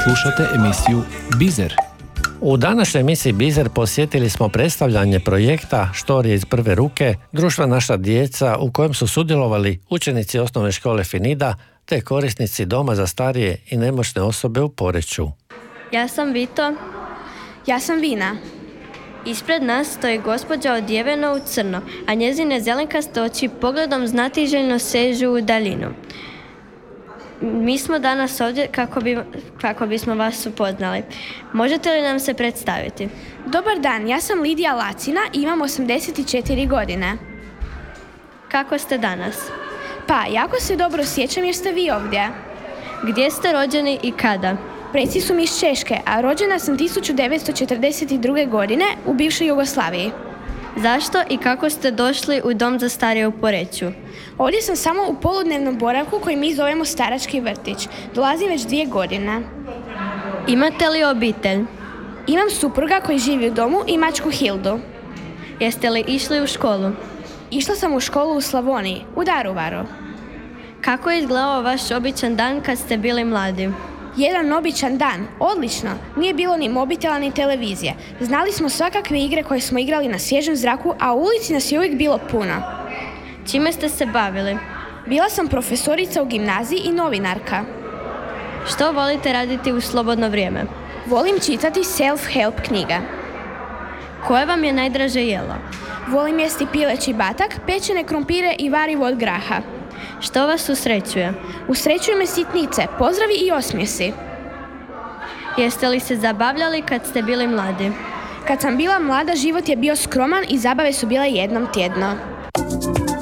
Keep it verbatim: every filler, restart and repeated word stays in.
Slušate emisiju Bizer. U današnjoj emisiji Bizer posjetili smo predstavljanje projekta Štorije iz prve ruke, društva Naša djeca, u kojem su sudjelovali učenici osnovne škole Finida te korisnici Doma za starije i nemoćne osobe u Poreču. Ja sam Vito. Ja sam Vina. Ispred nas stoji gospođa odjevena u crno, a njezine zelenkaste oči pogledom znatiželjno sežu u daljinu. Mi smo danas ovdje kako, bi, kako bismo vas upoznali. Možete li nam se predstaviti? Dobar dan, ja sam Lidija Lacina i imam osamdeset četiri godine. Kako ste danas? Pa, jako se dobro sjećam jer ste vi ovdje. Gdje ste rođeni i kada? Preci su mi iz Češke, a rođena sam tisuću devetsto četrdeset druge. godine u bivšoj Jugoslaviji. Zašto i kako ste došli u Dom za starije u Poreču? Ovdje sam samo u poludnevnom boravku koji mi zovemo starački vrtić. Dolazim već dvije godine. Imate li obitelj? Imam supruga koji živi u domu i mačku Hildu. Jeste li išli u školu? Išla sam u školu u Slavoniji, u Daruvaru. Kako je izgledao vaš običan dan kad ste bili mladi? Jedan običan dan, odlično, nije bilo ni mobitela ni televizije. Znali smo svakakve igre koje smo igrali na svježem zraku, a u ulici nas je uvijek bilo puno. Čime ste se bavili? Bila sam profesorica u gimnaziji i novinarka. Što volite raditi u slobodno vrijeme? Volim čitati self-help knjiga. Koje vam je najdraže jelo? Volim jesti pileći batak, pečene krumpire i varivo od graha. Što vas usrećuje? Usrećuju me sitnice, pozdravi i osmjesi. Jeste li se zabavljali kad ste bili mladi? Kad sam bila mlada, život je bio skroman i zabave su bile jednom tjedno.